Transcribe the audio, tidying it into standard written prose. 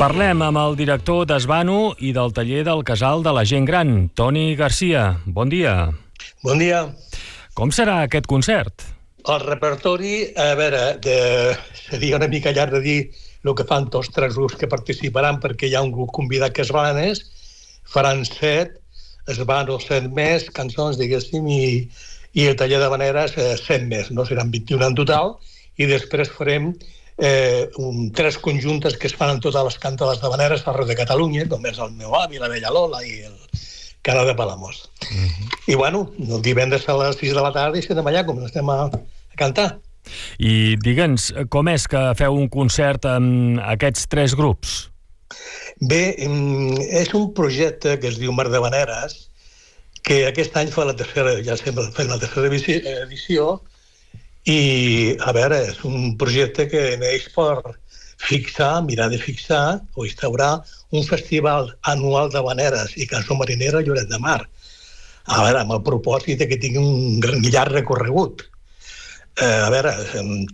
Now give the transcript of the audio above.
Parlem amb el director d'Esvano i del taller del Casal de la Gent Gran, Toni Garcia. Bon dia. Bon dia. Com serà aquest concert? El repertori, a veure, seria una mica llarg de dir el que fan tots tres grups que participaran, perquè hi ha un grup convidat que és Blanes, faran 7, Esvano 7 més, cançons, diguéssim, i el taller de Vaneres 7 més, no? Seran 21 en total, i després farem 3 conjuntes que es fan en totes les cantades de Vaneres arreu de Catalunya, com és el meu avi, la Bella Lola i el Cara de Palamós. I bueno, el divendres a les 6 de la tarda i estem allà, com estem a cantar. I digue'ns, com és que feu un concert amb aquests 3 grups? Bé, és un projecte que es diu Mar de Vaneres, que aquest any fa la tercera edició, i, a veure, és un projecte que neix per mirar de fixar o instaurar un festival anual de Vaneres i cançó marinera a Lloret de Mar. A veure, amb el propòsit que tingui un llarg recorregut. A veure,